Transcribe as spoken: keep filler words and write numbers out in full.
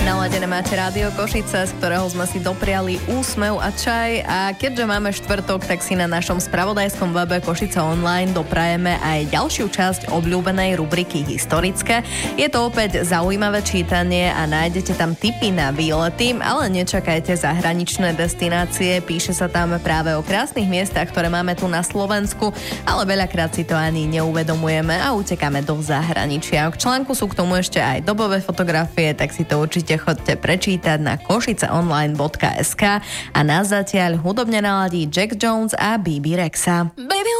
Naladené máte Rádio Košice, z ktorého sme si dopriali úsmev a čaj, a keďže máme štvrtok, tak si na našom spravodajskom webe Košice Online doprajeme aj ďalšiu časť obľúbenej rubriky Historické. Je to opäť zaujímavé čítanie a nájdete tam tipy na výlety, ale nečakajte zahraničné destinácie, píše sa tam práve o krásnych miestach, ktoré máme tu na Slovensku, ale veľakrát si to ani neuvedomujeme a utekáme do zahraničia. K článku sú k tomu ešte aj dobové fotografie, tak si to určite chodte prečítať na košiceonline bodka es ká a nás zatiaľ hudobne naladí Jack Jones a bé bé Rexa. Baby